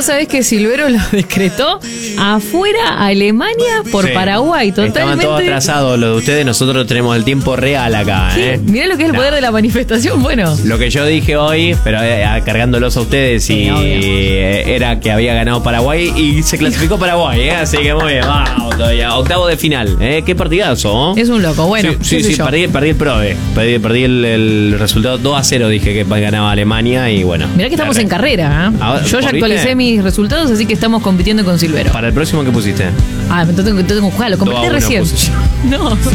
Vos sabés que Silvero lo decretó afuera Alemania por Paraguay, totalmente. Estaban todos atrasados los de ustedes, nosotros tenemos el tiempo real acá, Mirá lo que es el poder de la manifestación, bueno. Lo que yo dije hoy, pero cargándolos a ustedes, era que había ganado Paraguay y se clasificó Paraguay, así que muy bien, vamos todavía. Octavo de final, qué partidazo. Es un loco, bueno. Sí, perdí el PRODE. Perdí el resultado 2-0, dije que ganaba Alemania y bueno. Mirá que estamos en carrera, Ahora, yo ya actualicé mis resultados, así que estamos compitiendo con Silvero. Para el próximo, ¿qué pusiste? Entonces tengo que jugar, lo completé recién. Puse yo. No.